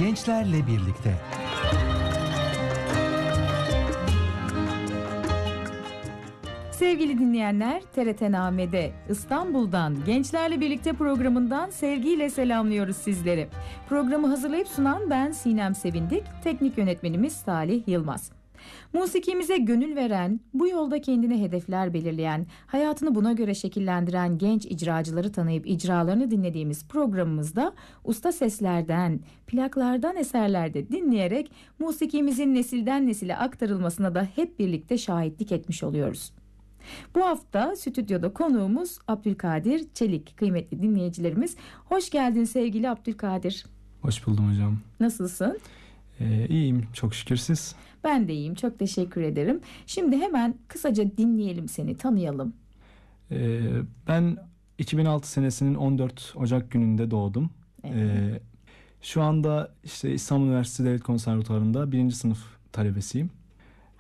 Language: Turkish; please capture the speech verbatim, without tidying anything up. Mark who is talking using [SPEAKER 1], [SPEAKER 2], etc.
[SPEAKER 1] Gençlerle birlikte.
[SPEAKER 2] Sevgili dinleyenler, T R T Name'de İstanbul'dan Gençlerle Birlikte programından sevgiyle selamlıyoruz sizleri. Programı hazırlayıp sunan ben Sinem Sevindik, teknik yönetmenimiz Salih Yılmaz. Musikimize gönül veren, bu yolda kendine hedefler belirleyen, hayatını buna göre şekillendiren genç icracıları tanıyıp icralarını dinlediğimiz programımızda usta seslerden, plaklardan eserlerde dinleyerek musikimizin nesilden nesile aktarılmasına da hep birlikte şahitlik etmiş oluyoruz. Bu hafta stüdyoda konuğumuz Abdülkadir Çelik. Kıymetli dinleyicilerimiz, hoş geldin sevgili Abdülkadir.
[SPEAKER 3] Hoş buldum hocam.
[SPEAKER 2] Nasılsın?
[SPEAKER 3] Ee, iyiyim çok şükür, siz?
[SPEAKER 2] Ben de iyiyim, çok teşekkür ederim. Şimdi hemen kısaca dinleyelim seni, tanıyalım.
[SPEAKER 3] Ee, ben iki bin altı senesinin on dört Ocak gününde doğdum.
[SPEAKER 2] Evet.
[SPEAKER 3] Ee, şu anda işte İstanbul Üniversitesi Devlet Konservatuvarı'nda birinci sınıf talebesiyim.